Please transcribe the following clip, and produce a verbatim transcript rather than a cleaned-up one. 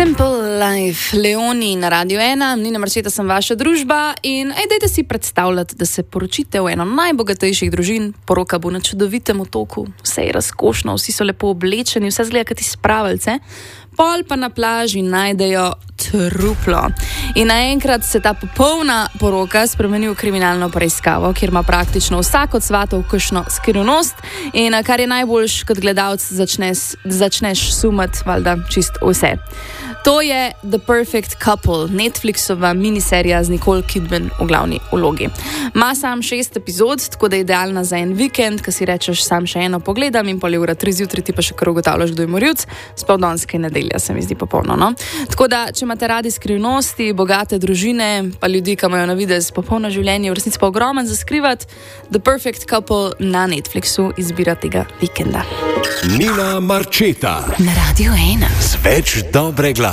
Simple Life, Leoni na Radio ena, Nina Marčeta sem vaša družba in ej, dajte si predstavljati, da se poročite v eno najbogatejših družin, poroka bo na čudovitem otoku, vse je razkošno, vsi so lepo oblečeni, vse zgleda kot iz pravelce, pol pa na plaži najdejo truplo. In naenkrat se ta popolna poroka spremeni v kriminalno preiskavo, kjer ima praktično vsak od svatov kakšno skrivnost in kar je najboljš, kot gledalec začneš, začneš sumati valjda čist vse. To je The Perfect Couple, Netflixova miniserija z Nicole Kidman v glavni vlogi. Ma sam šest epizod, tako da je idealna za en vikend, ko si rečeš, sam še eno pogledam in pol je ura tri zjutraj, ti pa še kar ugotavljaš, kdo je morilc, spavdanske nedelja se mi zdi popolno, no? Tako da, če imate radi skrivnosti, bogate družine, pa ljudi, ki imajo na videz popolno življenje, v resnici pa ogromen za skrivati, The Perfect Couple na Netflixu izbira tega vikenda. Nina Marčeta na Radio ena. Z več dobre glave.